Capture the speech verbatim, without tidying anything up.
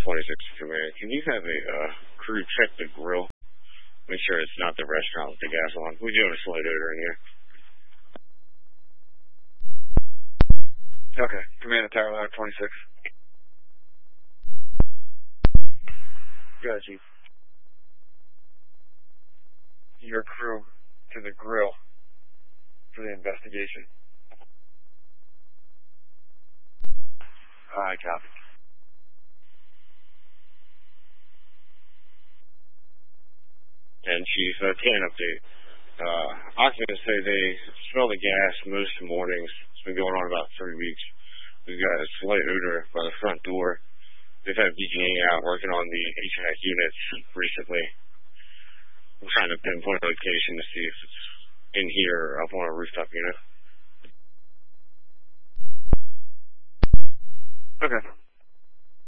twenty-six Command. Can you have a uh, crew check the grill? Make sure it's not the restaurant with the gas on. We're doing a slight odor in here. Okay, Command to Tower Ladder twenty-six. Go ahead, Chief. Your crew to the grill for the investigation. Alright, copy. And Chief, uh, ten update. Uh, occupants say they smell the gas most mornings. It's been going on about three weeks. We've got a slight odor by the front door. They've had B G A out working on the H V A C units recently. I'm trying to pinpoint a location to see if it's in here or up on a rooftop unit. Okay.